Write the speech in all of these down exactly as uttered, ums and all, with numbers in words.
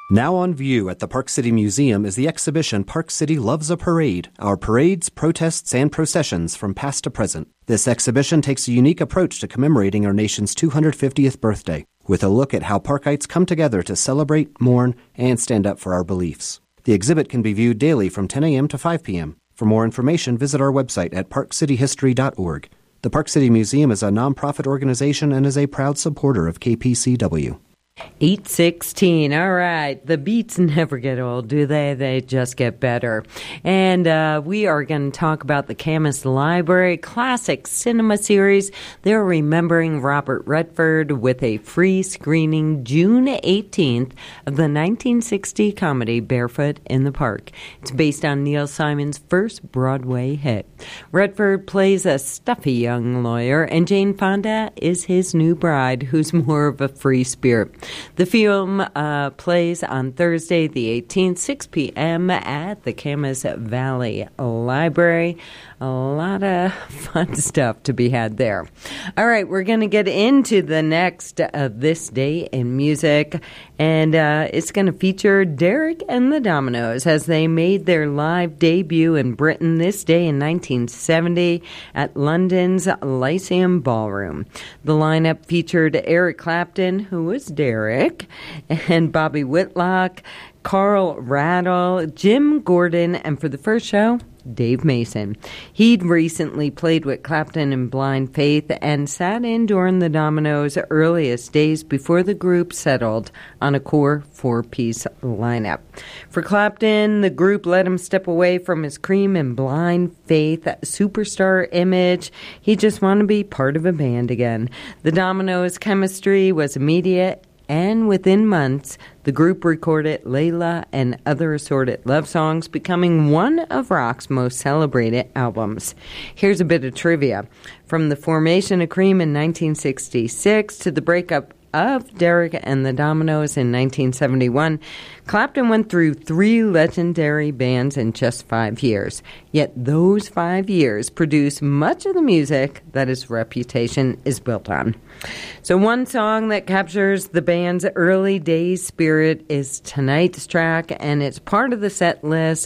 Now on view at the Park City Museum is the exhibition Park City Loves a Parade, our parades, protests, and processions from past to present. This exhibition takes a unique approach to commemorating our nation's two hundred fiftieth birthday, with a look at how Parkites come together to celebrate, mourn, and stand up for our beliefs. The exhibit can be viewed daily from ten a.m. to five p.m. For more information, visit our website at park city history dot org. The Park City Museum is a nonprofit organization and is a proud supporter of K P C W. eight sixteen. All right. The beats never get old, do they? They just get better. And uh, we are going to talk about the Camas Library Classic Cinema Series. They're remembering Robert Redford with a free screening June eighteenth of the nineteen sixty comedy Barefoot in the Park. It's based on Neil Simon's first Broadway hit. Redford plays a stuffy young lawyer, and Jane Fonda is his new bride, who's more of a free spirit. The film uh, plays on Thursday, the eighteenth, six p.m. at the Camas Valley Library. A lot of fun stuff to be had there. All right, we're going to get into the next uh, This Day in Music, and uh, it's going to feature Derek and the Dominoes as they made their live debut in Britain this day in nineteen seventy at London's Lyceum Ballroom. The lineup featured Eric Clapton, who was Derek, and Bobby Whitlock, Carl Rattle, Jim Gordon, and for the first show, Dave Mason. He'd recently played with Clapton in Blind Faith and sat in during the Dominoes' earliest days before the group settled on a core four-piece lineup. For Clapton, the group let him step away from his Cream and Blind Faith superstar image. He just wanted to be part of a band again. The Dominoes' chemistry was immediate, and within months, the group recorded Layla and other assorted love songs, becoming one of rock's most celebrated albums. Here's a bit of trivia. From the formation of Cream in nineteen sixty-six to the breakup of Derek and the Dominoes in nineteen seventy-one, Clapton went through three legendary bands in just five years. Yet those five years produced much of the music that his reputation is built on. So one song that captures the band's early days spirit is tonight's track, and it's part of the set list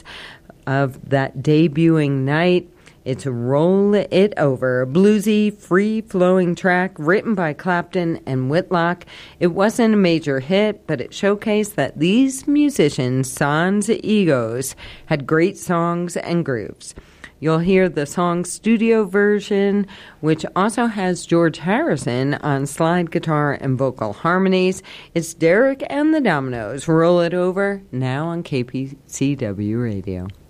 of that debuting night. It's Roll It Over, a bluesy, free-flowing track written by Clapton and Whitlock. It wasn't a major hit, but it showcased that these musicians, sans egos, had great songs and grooves. You'll hear the song's studio version, which also has George Harrison on slide guitar and vocal harmonies. It's Derek and the Dominoes. Roll It Over, now on K P C W Radio.